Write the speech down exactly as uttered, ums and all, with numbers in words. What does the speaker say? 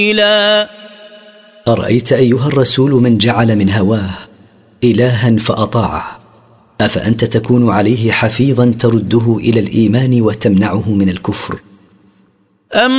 أرأيت أيها الرسول من جعل من هواه إلها فأطاعه، أفأنت تكون عليه حفيظا ترده إلى الإيمان وتمنعه من الكفر؟ أم